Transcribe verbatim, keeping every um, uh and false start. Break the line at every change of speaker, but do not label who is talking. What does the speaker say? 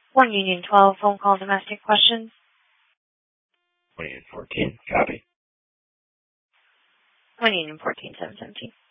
one Union twelve, phone call domestic questions.
one Union fourteen, copy.
one Union fourteen, seven seventeen.